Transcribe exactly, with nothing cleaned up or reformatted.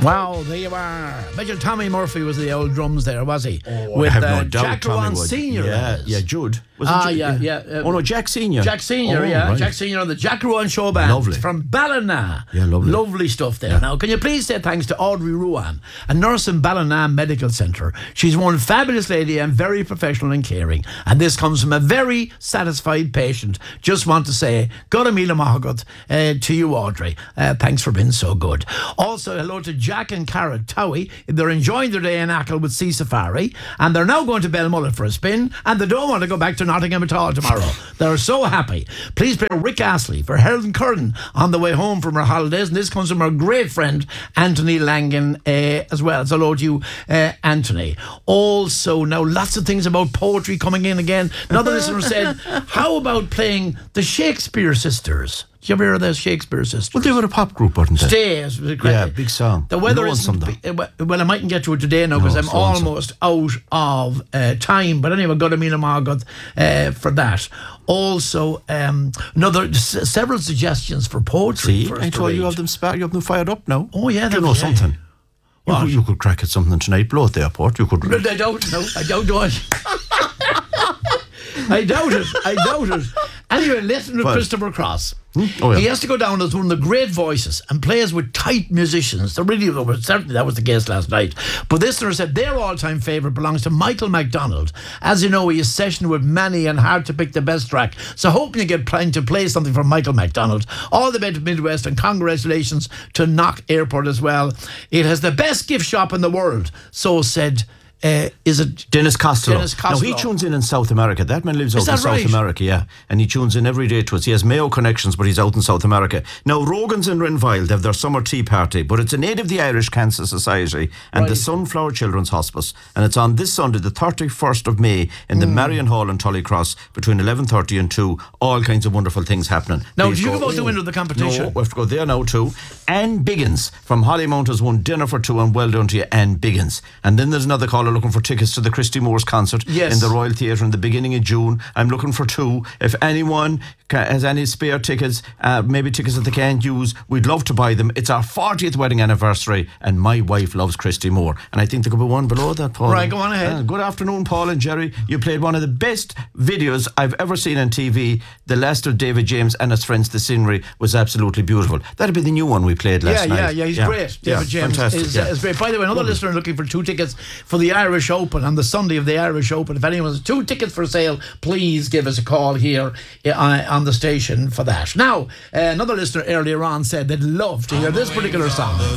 Wow, there you are. Imagine Tommy Murphy was the old drums there, was he? Oh, With I have no uh, doubt Jack Tommy Rowan would. Senior. Yeah, was. yeah, Jude. Was it Ah, Jude? yeah, yeah. uh, oh no, Jack Senior. Jack Senior, Oh, yeah. right. Jack Senior on the Jack Rowan Show Band. Lovely. From Ballina. Yeah, lovely. Lovely stuff there. Now, can you please say thanks to Audrey Ruan, a nurse in Ballina Medical Centre. She's one fabulous lady and very professional and caring. And this comes from a very satisfied patient. Just want to say, God Amila Mahagat uh, to you, Audrey. Uh, thanks for being so good. Also, hello to Jack and Cara Towie. They're enjoying their day in Achill with Sea Safari, and they're now going to Belmullet for a spin, and they don't want to go back to Nottingham at all tomorrow. They're so happy. Please play Rick Astley for Helen Curran on the way home from her holidays, and this comes from our great friend Anthony Langan uh, as well. So hello to you, uh, Anthony. Also, now lots of things about poetry coming in again. Another listener said, how about playing the Shakespeare Sisters? Did you ever hear of those Shakespeare Sisters? Well, they were a pop group, weren't they? Stay. Is Yeah, big song. The weather No is one sung well. I mightn't get to it today now because No, I'm so and so. almost out of uh, time. But anyway, God Amina Margot uh, for that. Also, um, another s- several suggestions for poetry. See, for us I to told you you read. have them spark, you have them fired up now. Oh yeah, Do you that- know yeah. something? You What? could, you could crack at something tonight. Blow at the airport. You could. But I don't know. I don't know it. I doubt it. I doubt it. Anyway, listen to What? Christopher Cross. Oh, yeah. He has to go down as one of the great voices and plays with tight musicians. The really, well, certainly that was the case last night. But this listener said their all-time favourite belongs to Michael McDonald. As you know, he is session with many and hard to pick the best track. So hoping you get plan to play something from Michael McDonald. All the way to Midwest, and congratulations to Knock Airport as well. It has the best gift shop in the world. So said... Uh, is it Dennis Costello. Dennis Now, Costello. he tunes in in South America. That man lives Is out in that South right? America, yeah. And he tunes in every day to us. He has Mayo connections, but he's out in South America. Now, Rogan's in Renville, they have their summer tea party, but it's an aid of the Irish Cancer Society and the Right. Sunflower Children's Hospice. And it's on this Sunday, the thirty-first of May, in Hmm. the Marion Hall in Tullycross, between eleven thirty and two. All kinds of wonderful things happening. Now, Please did you go. go out the window of the competition? No, we have to go there now too. Anne Biggins from Hollymount has won dinner for two, and well done to you, Anne Biggins. And then there's another caller looking for tickets to the Christy Moore's concert Yes. in the Royal Theatre in the beginning of June. I'm looking for two. If anyone ca- has any spare tickets, uh, maybe tickets that they can't use, we'd love to buy them. It's our fortieth wedding anniversary, and my wife loves Christy Moore. And I think there could be one below that, Paul. Right, go on ahead. Uh, good afternoon, Paul and Jerry. You played one of the best videos I've ever seen on T V. The last of David James and his friends, The Scenery, was absolutely beautiful. That'd be the new one we played last Yeah, night. yeah, yeah, he's great. Yeah, David James fantastic, is, yeah. is great. By the way, another Lovely. listener looking for two tickets for the Irish Open on the Sunday of the Irish Open. If anyone has two tickets for sale, please give us a call here uh, on the station for that. Now, uh, another listener earlier on said they'd love to hear this particular song.